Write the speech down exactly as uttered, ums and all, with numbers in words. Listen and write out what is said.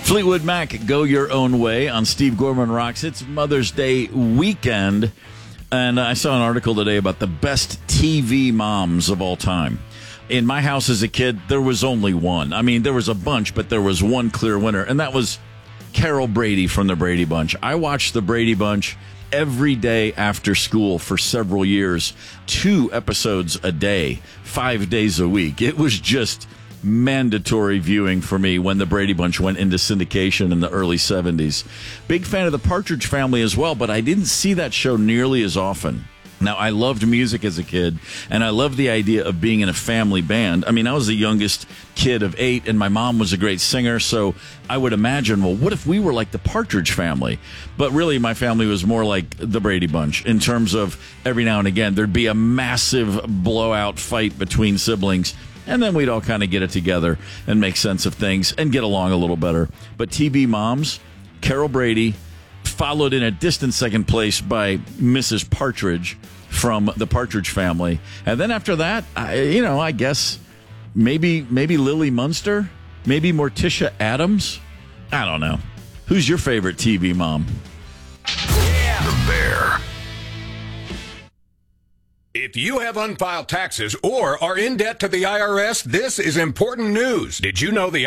Fleetwood Mac, Go Your Own Way on Steve Gorman Rocks. It's Mother's Day weekend, and I saw an article today about the best T V moms of all time. In my house as a kid, there was only one. I mean, there was a bunch, but there was one clear winner, and that was Carol Brady from the Brady Bunch. I watched the Brady Bunch every day after school for several years, two episodes a day, five days a week. It was just mandatory viewing for me when the Brady Bunch went into syndication in the early seventies. Big fan of the Partridge Family as well, but I didn't see that show nearly as often. Now, I loved music as a kid, and I loved the idea of being in a family band. I mean, I was the youngest kid of eight, and my mom was a great singer, so I would imagine, well, what if we were like the Partridge Family? But really, my family was more like the Brady Bunch in terms of every now and again, there'd be a massive blowout fight between siblings, and then we'd all kind of get it together and make sense of things and get along a little better. But T V moms, Carol Brady, followed in a distant second place by Missus Partridge from the Partridge Family. And then after that, I, you know, I guess maybe maybe Lily Munster, maybe Morticia Adams. I don't know. Who's your favorite T V mom? Yeah. The Bear. If you have unfiled taxes or are in debt to the I R S, this is important news. Did you know the